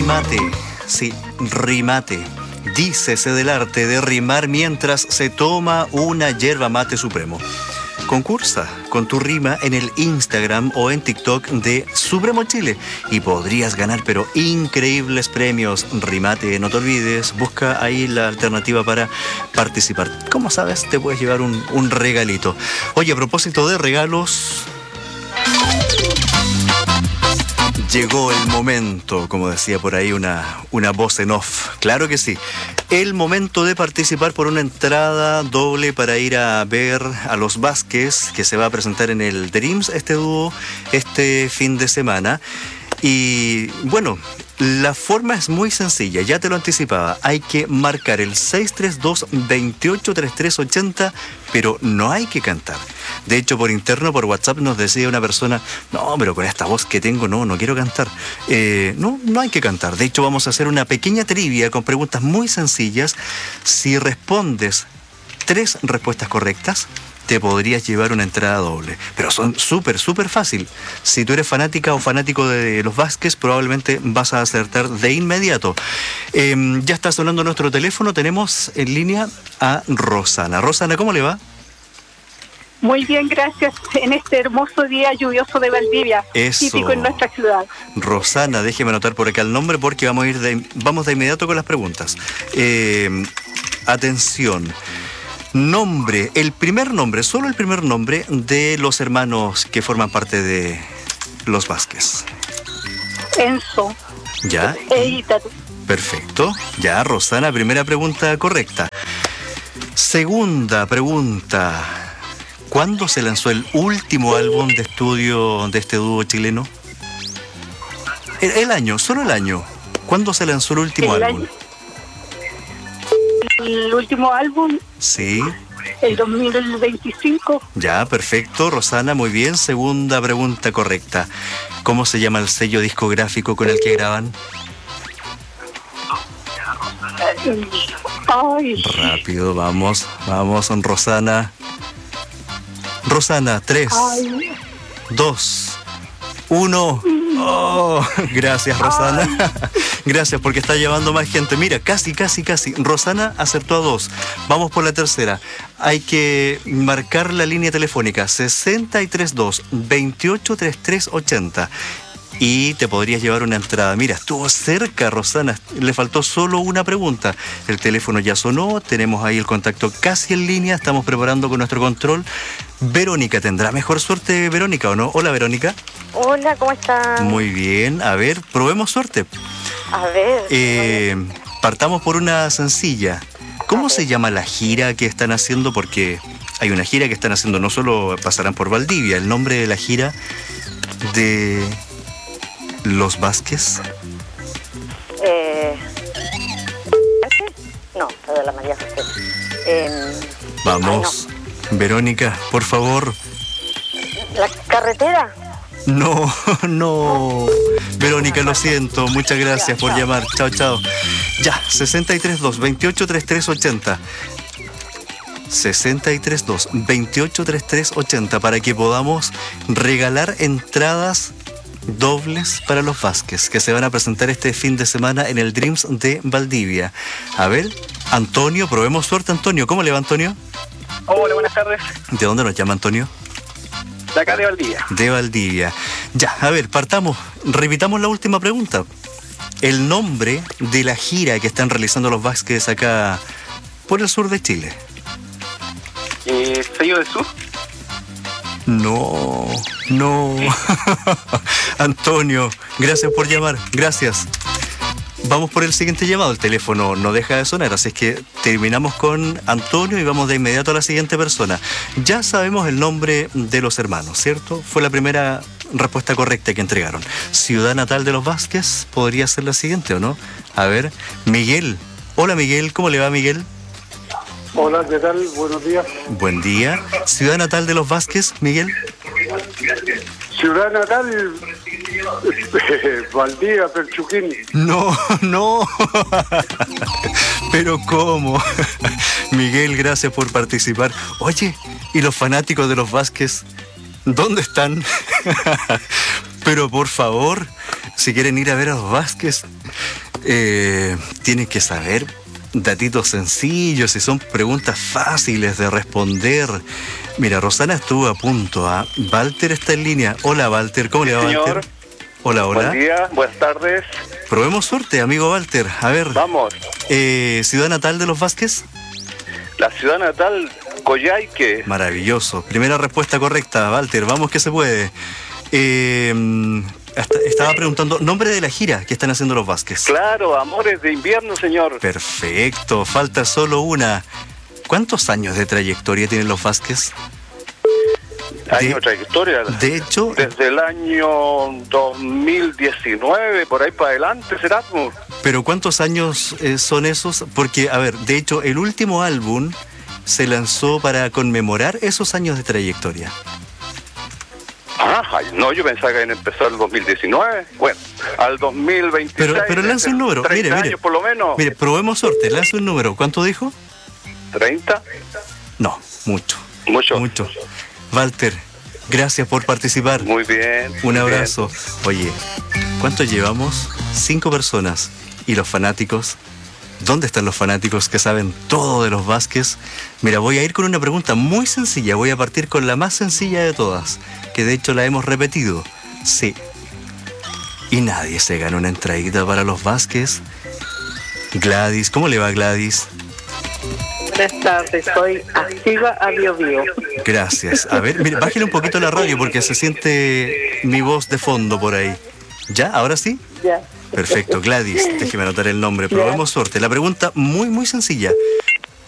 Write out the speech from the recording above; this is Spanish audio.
Rimate, sí, rimate. Dícese del arte de rimar mientras se toma una yerba mate supremo. Concursa con tu rima en el Instagram o en TikTok de Supremo Chile y podrías ganar pero increíbles premios. Rimate, no te olvides, busca ahí la alternativa para participar. Como sabes, te puedes llevar un regalito. Oye, a propósito de regalos, llegó el momento, como decía por ahí una voz en off. Claro que sí. El momento de participar por una entrada doble para ir a ver a los Vázquez, que se va a presentar en el Dreams, este dúo, este fin de semana. Y bueno, la forma es muy sencilla, ya te lo anticipaba. Hay que marcar el 632-283380, pero no hay que cantar. De hecho, por interno, por WhatsApp, nos decía una persona: no, pero con esta voz que tengo, no quiero cantar. No hay que cantar. De hecho, vamos a hacer una pequeña trivia con preguntas muy sencillas. Si respondes 3 respuestas correctas, te podrías llevar una entrada doble. Pero son súper fácil. Si tú eres fanática o fanático de los Vázquez, probablemente vas a acertar de inmediato. Ya está sonando nuestro teléfono. Tenemos en línea a Rosana. Rosana, ¿cómo le va? Muy bien, gracias. En este hermoso día lluvioso de Valdivia, Eso. Típico en nuestra ciudad. Rosana, déjeme anotar por acá el nombre porque vamos de inmediato con las preguntas. Atención. Nombre, solo el primer nombre de los hermanos que forman parte de los Vázquez. Enzo. ¿Ya? Edítate. Perfecto. Ya, Rosana, primera pregunta correcta. Segunda pregunta. ¿Cuándo se lanzó el último álbum de estudio de este dúo chileno? El año, solo el año. ¿Cuándo se lanzó el último álbum? El último álbum. Sí. El 2025. Ya, perfecto, Rosana, muy bien. Segunda pregunta correcta. ¿Cómo se llama el sello discográfico con el que graban? Ay. Rápido, vamos, Rosana. Rosana, 3, 2, 1. Oh, gracias, Rosana. Gracias, porque está llevando más gente. Mira, casi. Rosana acertó a 2. Vamos por la tercera. Hay que marcar la línea telefónica 632-283380. Y te podrías llevar una entrada. Mira, estuvo cerca, Rosana. Le faltó solo una pregunta. El teléfono ya sonó. Tenemos ahí el contacto casi en línea. Estamos preparando con nuestro control. Verónica, ¿tendrá mejor suerte, Verónica, o no? Hola, Verónica. Hola, ¿cómo estás? Muy bien. A ver, probemos suerte. A ver. Partamos por una sencilla. ¿Cómo se llama la gira que están haciendo? Porque hay una gira que están haciendo, no solo pasarán por Valdivia. El nombre de la gira de los Vázquez. No, de la María José. Vamos, no. Verónica, por favor. ¿La carretera? No. Verónica, lo siento. Muchas gracias por llamar. Chao. Ya, 632-283380. 632-283380 para que podamos regalar entradas dobles para los Vázquez, que se van a presentar este fin de semana en el Dreams de Valdivia. A ver, Antonio, probemos suerte, Antonio. ¿Cómo le va, Antonio? Hola, buenas tardes. ¿De dónde nos llama, Antonio? De acá de Valdivia. De Valdivia. Ya, a ver, partamos. Repitamos la última pregunta. El nombre de la gira que están realizando los Vázquez acá por el sur de Chile. ¿Sello del Sur? No. Antonio, gracias por llamar. Gracias. Vamos por el siguiente llamado. El teléfono no deja de sonar, así es que terminamos con Antonio y vamos de inmediato a la siguiente persona. Ya sabemos el nombre de los hermanos, ¿cierto? Fue la primera respuesta correcta que entregaron. Ciudad natal de los Vázquez podría ser la siguiente, ¿o no? A ver, Miguel. Hola, Miguel. ¿Cómo le va, Miguel? Hola, ¿qué tal? Buenos días. Buen día. Ciudad natal de los Vázquez, Miguel. Ciudad natal, Valdivia, Perchuquín. No. Pero ¿cómo? Miguel, gracias por participar. Oye, ¿y los fanáticos de los Vázquez? ¿Dónde están? Pero por favor, Si quieren ir a ver a los Vázquez, tienen que saber datitos sencillos y son preguntas fáciles de responder. Mira, Rosana estuvo a punto. Walter está en línea. Hola, Walter. ¿Cómo le va, señor. Walter? Hola, hola. Buen día, buenas tardes. Probemos suerte, amigo Walter. A ver. Vamos. ¿Ciudad natal de los Vázquez? La ciudad natal, Coyhaique. Maravilloso. Primera respuesta correcta, Walter. Vamos que se puede. Estaba preguntando, nombre de la gira que están haciendo los Vázquez. Claro, Amores de Invierno, señor. Perfecto. Falta solo una. ¿Cuántos años de trayectoria tienen los Vázquez? Año de trayectoria. De hecho, desde el año 2019, por ahí para adelante, será. ¿Pero cuántos años son esos? Porque, a ver, de hecho, el último álbum se lanzó para conmemorar esos años de trayectoria. No, yo pensaba que habían empezado el 2019. Bueno, al 2026. Pero lance un número. 30 Mire. años por lo menos. Mire, probemos suerte. Lance un número. ¿Cuánto dijo? 30. No, mucho. Mucho. Walter, gracias por participar. Muy bien. Un muy abrazo. bien. Oye, ¿cuánto llevamos? 5 personas. ¿Y los fanáticos? ¿Dónde están los fanáticos que saben todo de los Vázquez? Mira, voy a ir con una pregunta muy sencilla. Voy a partir con la más sencilla de todas, que de hecho la hemos repetido. Sí. ¿Y nadie se gana una entradita para los Vázquez? Gladys, ¿cómo le va, Gladys? Buenas tardes, soy activa a BioBio. Gracias. A ver, mire, bájale un poquito la radio porque se siente mi voz de fondo por ahí. ¿Ya? ¿Ahora sí? Ya. Perfecto, Gladys, déjeme anotar el nombre. Probemos suerte. La pregunta muy, muy sencilla.